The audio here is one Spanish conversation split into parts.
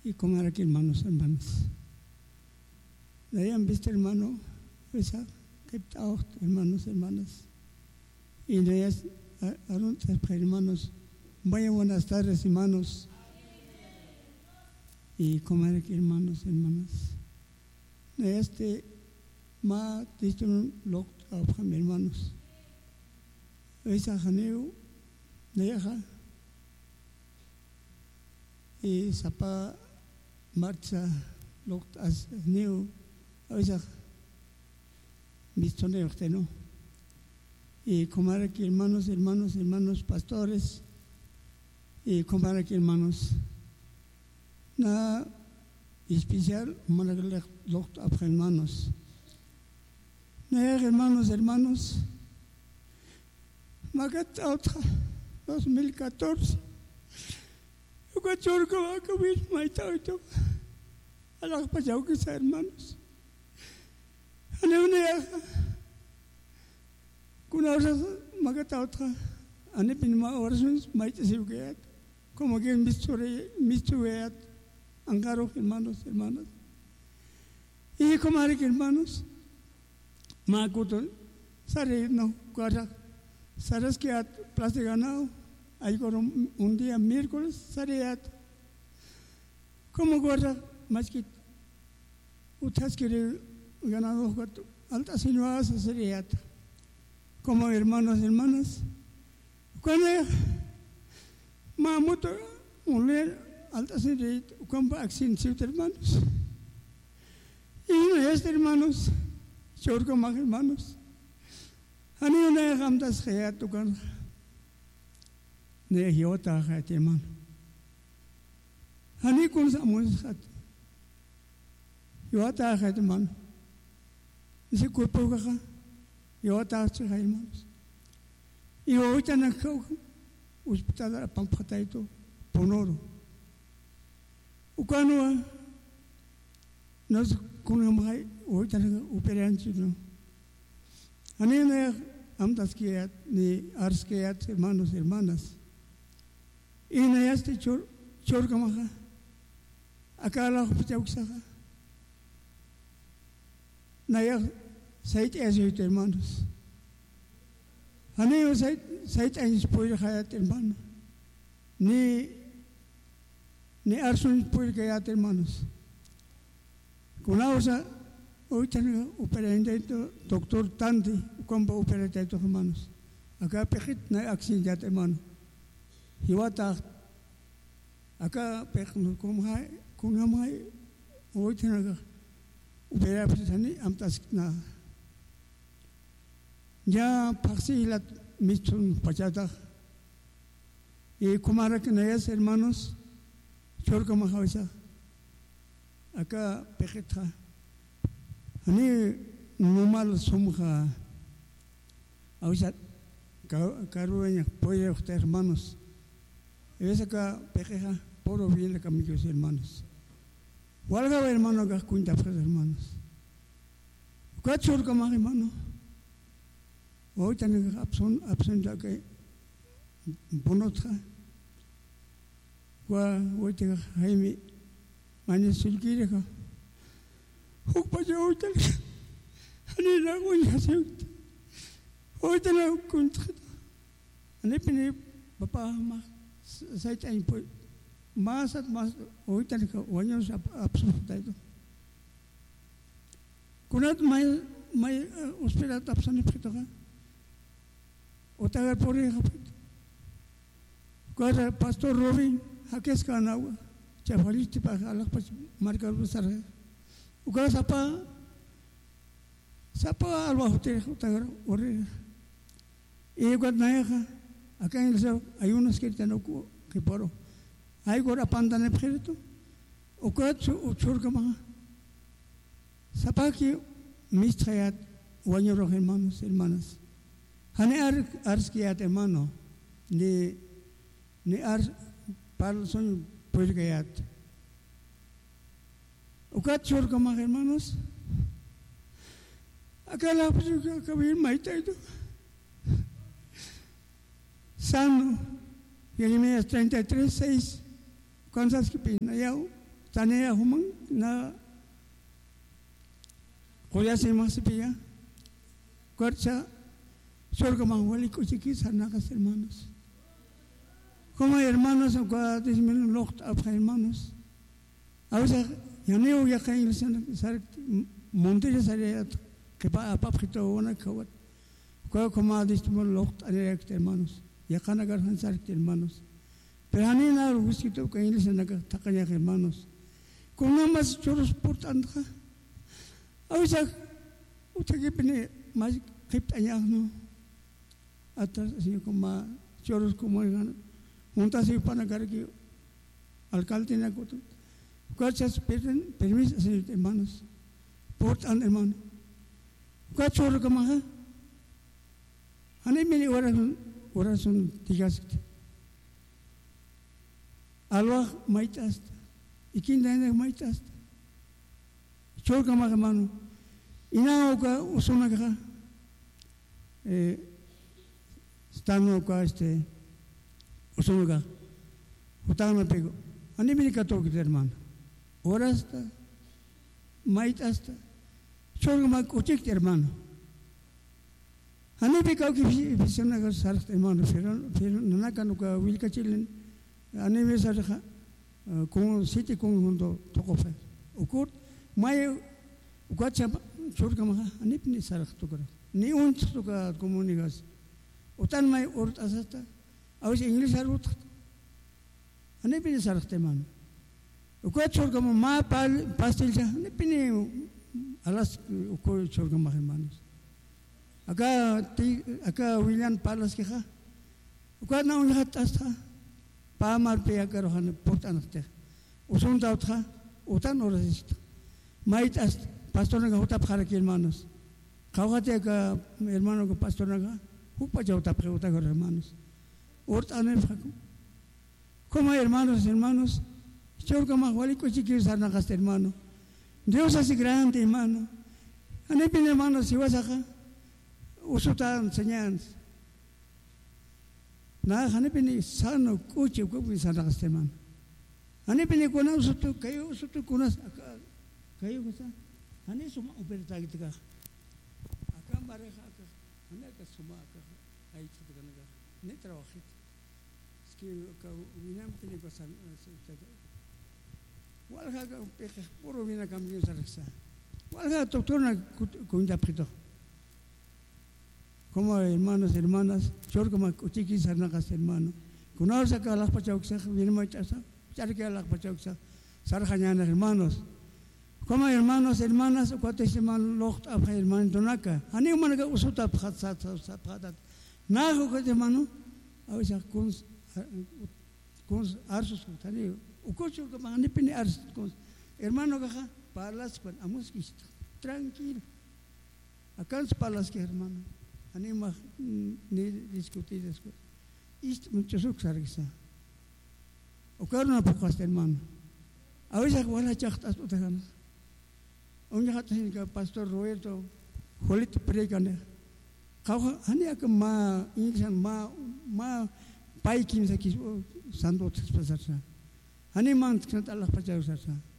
y comer aquí, hermanos. ¿Le hayan visto, hermano? Esa, que hermanos, hermanas. Y le es, hermanos, muy buenas tardes, hermanos. Y comer aquí, hermanos, hermanas. De ma, dicho lo que hermanos. Esa janeo, deja. Y sapa marcha lo que has neo. Esa mistoneo usted, ¿no? Y comer aquí, hermanos, pastores. Y comer aquí, hermanos. Na especial, lo que hermanos. Hermanos. Magat otra, 2014. Yo que chorco va a comer, maitauto. A la pasado que sea, hermanos. Kuna ahora magat otra. Ane pinma oraciones, maitasiugeat. Como que mistureat. Angaro, hermanas. Y como que hermanos. Macuto, sare no, guarda. Saras que a plaza ganado, ahí con un día miércoles, sareat. Como guarda, más que utas que ganado, altas sinuadas, sareat. Como hermanas. Cuando mamuto, un leer, altas sareat, como acción, hermanos. Y hermanos, chorco más hermanos. Ani una gamdas khayat tukan ne hiota khayat hermano. Ani kun samus khat. Hiota khayat hermano. Ese cuerpo kha hiota khayat hermanos. Y ahorita na khau hospital pampataito ponoro. Ukano nos kunamai ahorita na operanchi no. Anina amdas kiat ni ars kiat hermanas. Y na chor kamaha. Akala pachauxaha. Naya sait esuit hermanos. Anio sait años puede hayat hermano. Ni arsun puede hayat hermanos. Kunausa ahorita operando doctor Tanti, como operando hermanos. Acá pejit na acción ya hermano. Hiwata acá pejno como hay ahorita operando amtas na. Ya paxilat michun pachata. Y kumara que nayas hermanos, chorca majawisa. Acá pejita. Ani normal somos ahorita caruña pollo ustedes hermanos. Es acá pejeja por bien de camillos hermanos. Hualga hermano que cuenta hermanos. Cachor como hermano. Hoy tengo absent que bonota. Hoy tengo Jaime mañana sulquira. Hoy hoy ani la gunya seut hoy te la contra ani pini papa ma sai tai po mas hoy te ka wanyos absoluto kunat mai hospital tapsani pretoka otagar pori hapit ko pastor Robin hakes kana chafalisti pa alak pa marcar besar uka sapa alwa hotel utagar ore e got naeja acá en el céu hay unos que tienen que poro hay gora pandane preto o quatro o churgama sapa que mistrayat wañoro hermanas hane arskiat hermano ni son purgayat o quatro churgama hermanos. Acá la persona que viene maitado. Salmo, Jeremías 33:6. ¿Cuántas que pina? tanea human na koyase más pilla corcha sorga mangualico chiquis anagas hermanos como hermanos acá disminuyen los hermanos a veces ya no ya caen sar montes sare que pa papito una kawat como disminuyen los hermanos ya can agar sar hermanos pero ani na rusito caen se naga takanya hermanos con nada más choros por tanta a veces usted que pone más que años no hasta así como choros como juntas y para que alcalde na coto cosas permiso hermanos por tan hermano cuál choro como ha ane meni oración digas Allah maitas ikin dana maitas choro como hermano ina oka usona ka stano ka usona ka utana pego ani mini ka to hermano orasta maitasta choro ma kuchik hermano ani pego ki visona ka sar hermano pero nana ka no ka wilka chilen ani me sar ka con siti con mundo tokofe okut mai ukacha choro ka ma ani pini sar to kara ni un to ka comunigas utan mai ort asata aus english arut ani pini sar hermano ukacha choro ka ma pastel ja ani pini alas uko choro ka ma hermanos acá William Palas que ja uka na un hat asta pa mar pe akar han portan asta usun da utra utan orasista mait asta pastor naga uta para que hermanos kawate ka hermano ko pastor naga upa jauta pregunta con hermanos orta ne faco como hermanos chor kama wali ko chiquis sarna gas hermano Dios es grande hermano ane pin hermano si vas acá usutan enseñanza na ane pin sano kuchi ko pin sarna gas hermano ane pin ko na usutu kayo usutu kunas kayo ko sa ane suma operta gitka acá pareja acá ane ka suma acá ahí chitka naga ne trabajit es que ka winam pin ko san walga ka peja puro vina cambio sarxa walga doctor na con aprito como hermanos hermanas chor como chiquis sarnagas hermano kunar saca las pachauxa viene machasa charque las pachauxa sarjañana hermanos como hermanos hermanas cuatro hermanos locht ab hermano donaka ani managa usuta phatsat phatat na go hermano a veces con arsos tani ukocho que van a pedir con hermano caja palas con amos isto tranquilo acá es palas que hermano anima ni discutir eso isto mucho sucsarisa o caro na poco hermano a veces wala chachtas utagan un día que pastor Roberto Jolito pregane caja ania que ma insan ma pai quince que santo pasarsa animan que Allah pachausa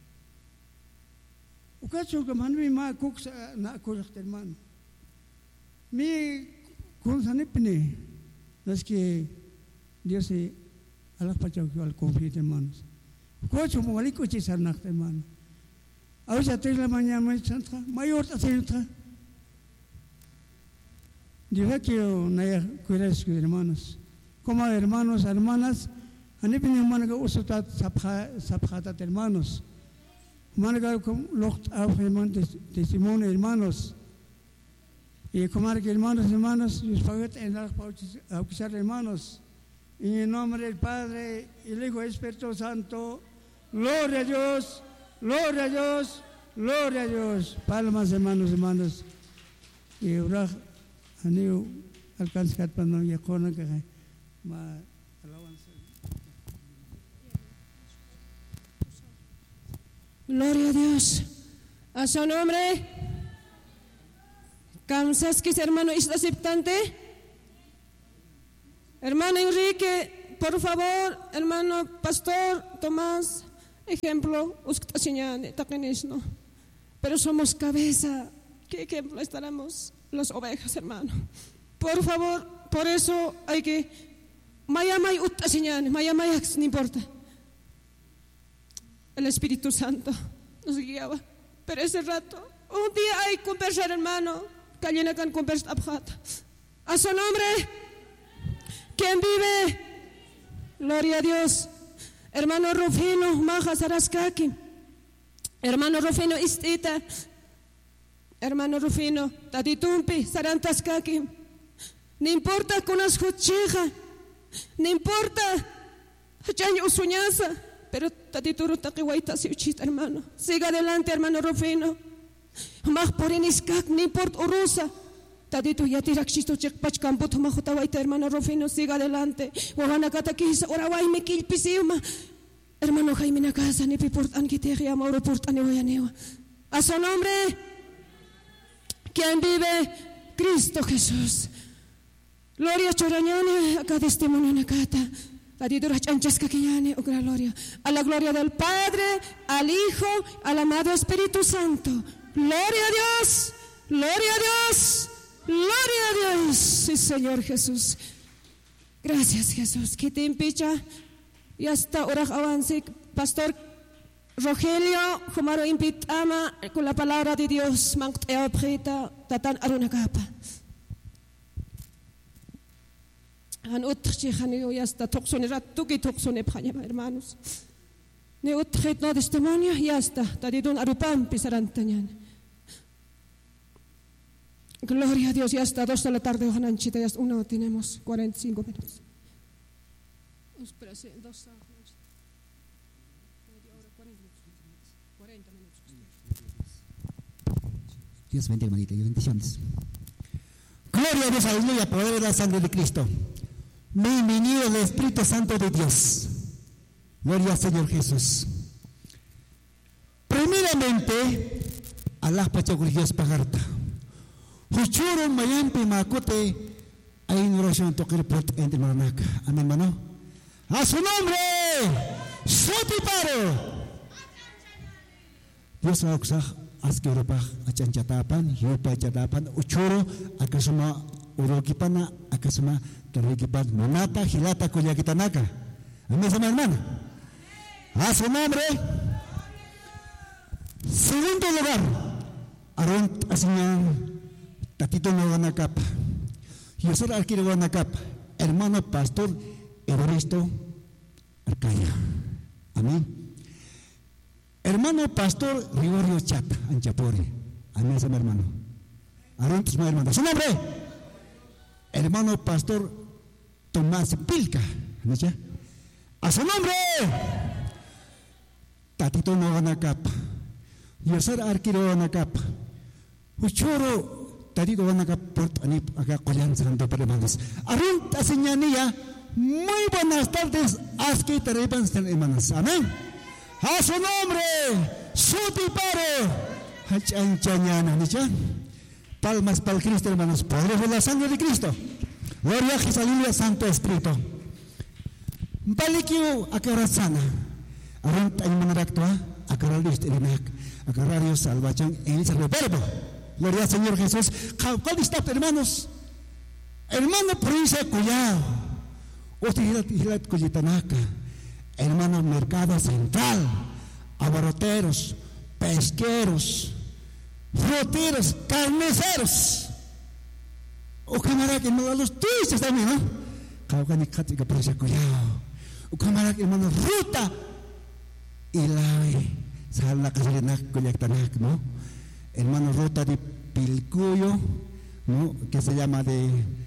o cacho que man mi ma cooks na correcto hermano mi con sanepne es que Dios se Allah pachausa al confío hermanos cocho mogalico chisar na hermano a veces a 3 de la mañana me santa mayor a centra dice que no hay cuidados hermanos como hermanos hermanas anipin managa usutat saphatat hermanos managa locht auf hermanos testimonio hermanos y como que hermanos os pagat en las pautas hermanos en el nombre del Padre y el Hijo y el Espíritu Santo gloria a Dios gloria a Dios gloria a Dios palmas hermanos y ahora anio alcanzat para no yakona que ma alabanza. Gloria a Dios. A su nombre. ¿Cansas hermano es aceptante? Hermano Enrique, por favor, hermano Pastor Tomás, ejemplo, ¿no? Pero somos cabeza. ¿Qué ejemplo estaremos las ovejas, hermano? Por favor, por eso hay que mayamay no importa. El Espíritu Santo nos guiaba. Pero ese rato, un día hay que conversar, hermano. Callena can conversar abjata. A su nombre, ¿quién vive? Gloria a Dios. Hermano Rufino, Maja Saraskaki. Hermano Rufino Istita. Hermano Rufino, Tatitumpi, Sarantaskaki. No importa con las juchija, no importa, hachaño usuñaza, pero Tatituru taquiwaita si uchita, hermano. Siga adelante, hermano Rufino. Maj por eniskak, no importa urusa. Tatitu yatirak chisto chekpach camput, majutawaita, hermano Rufino, siga adelante. Wahanakata kisa, orawai me kilpisiuma. Hermano Jaime Nakasa, ni piportan kitegia, mauro portan neoyanewa. A su nombre, quien vive, Cristo Jesús. Gloria Chorañane, acá testimonio Nakata. La didura chanchasca que oh gloria. A la gloria del Padre, al Hijo, al amado Espíritu Santo. Gloria a Dios, gloria a Dios, gloria a Dios. Sí, Señor Jesús. Gracias, Jesús. Que te impicha. Y hasta ahora avance, Pastor Rogelio, Jumaro invitama con la palabra de Dios. Mangteo preta, tatan arunakapa. Han utrecht y hasta toxonera, tuki toxone pajama, hermanos. Ne utrecht no testimonio y hasta tadidun arupam pisarantañan. Gloria a Dios, y hasta 2 de la tarde, Ojananchita, ya uno tenemos 45 minutos. Espera, 2 media hora, 40 minutos. Dios bendiga, hermanita, y bendiciones. Gloria a Dios, aleluya, poder de la sangre de Cristo. Bienvenido el Espíritu Santo de Dios. Gloria al Señor Jesús. Primeramente, Allah Pachagurios Pagarta. Huchuro Mayampi Macote, hay una oración tocar entre Maranaca. Amén, hermano. A su nombre, Sotiparo. Dios Auxaj, Aski Europa, Achanchatapan, Yopa Chatapan, Uchuro, Akasuma, Urokipana, Akasuma, Tarikipan, Monata, Gilata, Coyaquitanaka. Amén, hermano. A su nombre. Segundo lugar, Aron Asiñan. Tatito no van a capa. Yo soy alquilo van a capa. Hermano pastor Evaristo Arcaya. Amén. Hermano pastor Rigorio Chata, Anchapore. Amén, mi hermano. Arontos, mi hermano. Su nombre. Hermano pastor Tomás Pilca. ¿No? A su nombre. Tatito no van a capa. Yo soy alquilo van a capa. Uchoro. Tadito van acá por acá colanzando para hermanos. Arunta señanía, muy buenas tardes, asque tarepan hermanos. Amén. A su nombre, Sutiparo, Hachanchañana, ¿no? Palmas para el Cristo, hermanos. Poder de la sangre de Cristo. Gloria a Jesús, aleluya, Santo Espíritu. Balikio akarazana. Arunta en manaractua, akaralisto irinak, akararios salvachan en el verbo. Gloria al Señor Jesús. ¿Cuál está, hermanos? Hermano Provincia Cuyao. Usted Cuyitanaka. Hermano Mercado Central. Abarroteros, pesqueros, fruteros, carniceros. O camarada que no da los turistas también, ¿no? Caucani Cática Provincia Cuyao. O camarada que hermano Ruta. Y la sala Casarinac Cuyactanac, ¿no? Hermano Rota de Pilcuyo, ¿no? Que se llama de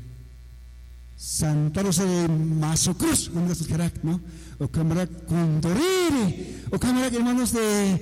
Santa Rosa de Mazocruz, ¿no? O camarada Condoriri, o camarada hermanos de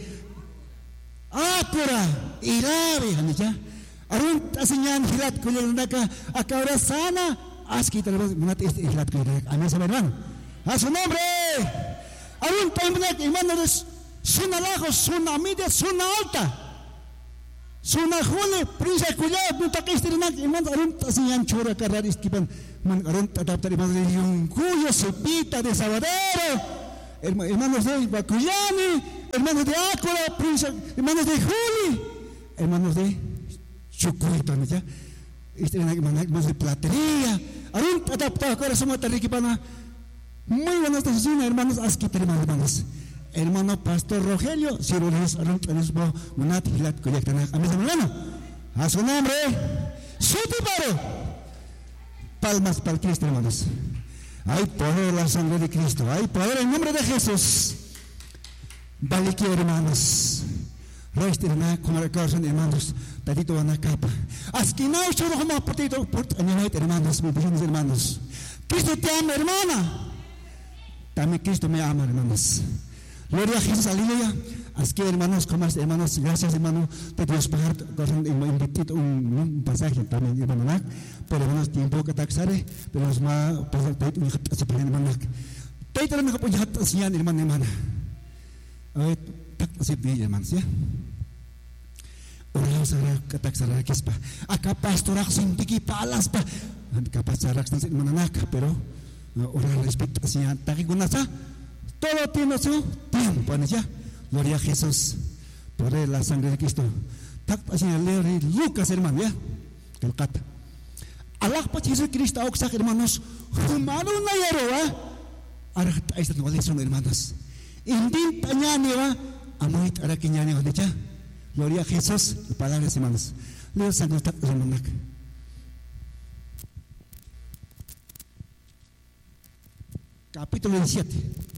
Ápora, Irabe, ¿ya? Arun asinyan hilat kuyanaka, acá ahora sana, asquita hilat kuyanaka, a mí se me hermano. A su nombre, Arun también hermanos, Suna Lajos, Suna Media, Suna Alta. Suna Jule, Prisa Cuyao, Punta Castrinak, y manda Arun Tasinyan Chura Carraris Kipan, Arun Adaptar y Madre, un cuyo cepita de Sabadero, hermanos de Bacuyani, hermanos de Ácora, hermanos de Juli, hermanos de Chucuito, ¿ya? Hermanos de Platería, Arun adaptado, ahora somos Tarriquipana. Muy buenas tardes, hermanos, hermanos. Hermano Pastor Rogelio, Cirulis, Arun Tanisbo, Munat, Hilat, Coyactanac, a mi hermano, a su nombre, Sutiparo. Palmas para el Cristo, hermanos. Hay poder en la sangre de Cristo, hay poder en nombre de Jesús. Valiki, hermanos. Reistirna, como recordan, hermanos. Tatito van a capa. Asquinao, choro, como potito, hermanos, mis pequeños hermanos. Cristo te ama, hermana. También Cristo me ama, hermanos. Gloria a Jesús, aleluya. Así, hermanos, como hermanos, gracias, hermano, de Dios para un pasaje también, hermano. Pero hermanos, tiempo que taxare, pero los más, pues, un hat así para hermano. Taito me capo hat así, hermana. A ver, tak así bien, hermanos, ya. Oramos a taxara que es pa. Acá pastorak sin tiki palas pa. Acá pastorak sin hermana, pero orar respecto así, taki gunasa. Todo tiene su tiempo, ya. Gloria a Jesús, por la sangre de Cristo. Tak así leer Lucas, hermano, ya. Calcata. Allah pa Jesús Cristo, oxak hermanos, humano na yaroa. Ahora ahí está nueva lección, hermanos. Indin pañani va, amoit ara kiñani va, ya. Gloria a Jesús, palabras, hermanos. Leo San Gustavo, hermano. Capítulo 17.